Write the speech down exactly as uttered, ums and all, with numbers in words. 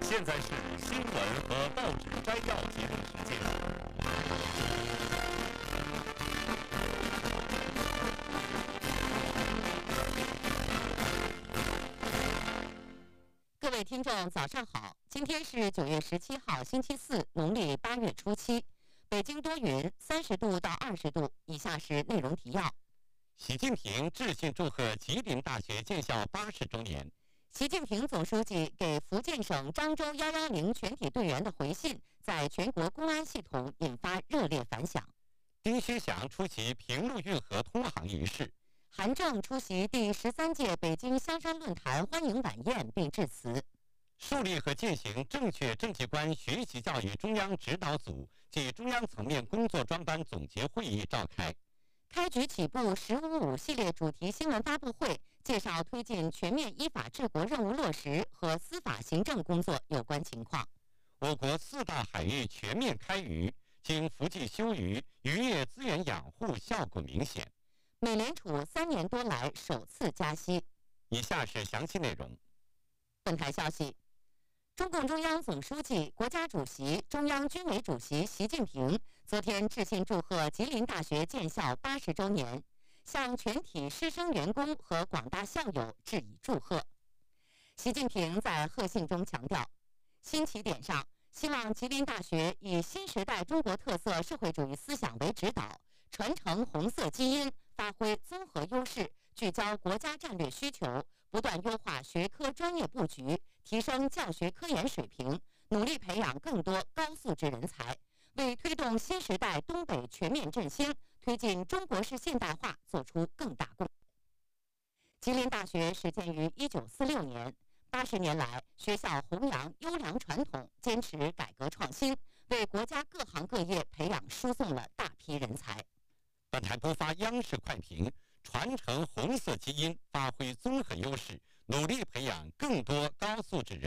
现在是新闻和报纸摘要节目时间。 各位听众，早上好！今天是九月十七号，星期四，农历八月初七。北京多云，三十度到二十度。以下是内容提要： 习近平致信祝贺吉林大学建校八十周年。 习近平总书记给福建省漳州一一零全体队员的回信，在全国公安系统引发热烈反响。 丁薛祥出席平陆运河通航仪式。 韩正出席第十三届北京香山论坛欢迎晚宴并致辞。 树立和践行正确政绩观学习教育中央指导组暨中央层面工作专班总结会议召开。 开局起步“十五五”系列主题新闻发布会，介绍推进全面依法治国任务落实和司法行政工作有关情况。 我国四大海域全面开渔，经伏季休渔，渔业资源养护效果明显。 美联储三年多来首次加息。 以下是详细内容。 本台消息，中共中央总书记、国家主席、中央军委主席习近平昨天致信祝贺吉林大学建校八十周年，向全体师生员工和广大校友致以祝贺。习近平在贺信中强调，新起点上，希望吉林大学以新时代中国特色社会主义思想为指导，传承红色基因，发挥综合优势，聚焦国家战略需求，不断优化学科专业布局，提升教学科研水平，努力培养更多高素质人才，为推动新时代东北全面振兴、推进中国式现代化做出更大贡献。吉林大学始建于一九四六年，八十年来，学校弘扬优良传统，坚持改革创新，为国家各行各业培养输送了大批人才。 本台播发央视快评：传承红色基因，发挥综合优势，努力培养更多高素质人